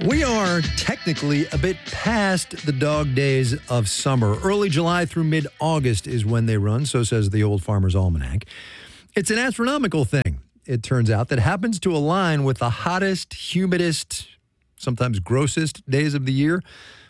We are technically a bit past the dog days of summer. Early July through mid-August is when they run, so says the Old Farmer's Almanac. It's an astronomical thing, it turns out, that happens to align with the hottest, humidest, sometimes grossest days of the year.